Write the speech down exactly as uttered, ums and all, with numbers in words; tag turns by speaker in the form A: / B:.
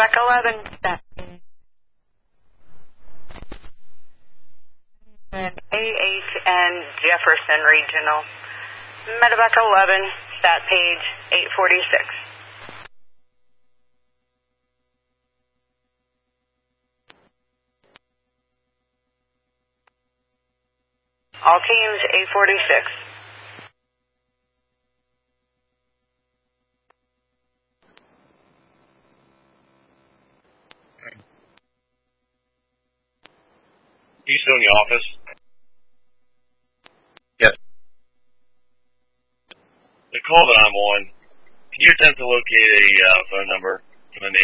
A: Medevac eleven, that and A H N Jefferson Regional. Medevac eleven, stat page eight forty-six. All teams eight forty-six.
B: Houston in the office.
C: Yes.
B: The call that I'm on, can you attempt to locate a uh, phone number for the